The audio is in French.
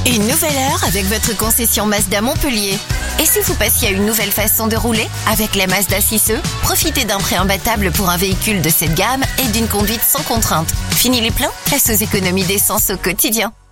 Une nouvelle heure avec votre concession Mazda Montpellier. Et si vous passiez à une nouvelle façon de rouler? Avec la Mazda 6e, profitez d'un prêt imbattable pour un véhicule de cette gamme et d'une conduite sans contrainte. Fini les pleins? Place aux économies d'essence au quotidien.